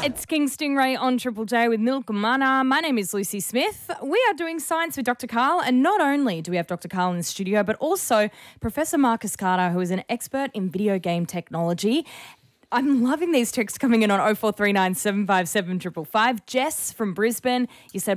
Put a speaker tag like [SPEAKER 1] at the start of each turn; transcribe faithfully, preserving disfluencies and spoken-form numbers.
[SPEAKER 1] It's King Stingray on Triple J with Milk Mana. My name is Lucy Smith. We are doing science with Doctor Karl, and not only do we have Doctor Karl in the studio, but also Professor Marcus Carter, who is an expert in video game technology. I'm loving these texts coming in on oh four three nine, seven five seven, five five five. Jess from Brisbane, you said